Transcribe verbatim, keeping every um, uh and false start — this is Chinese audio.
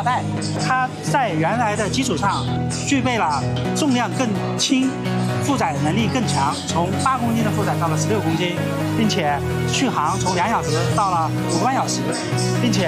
代，它在原来的基础上具备了重量更轻、负载能力更强，从八公斤的负载到了十六公斤，并且续航从两小时到了五个半小时，并且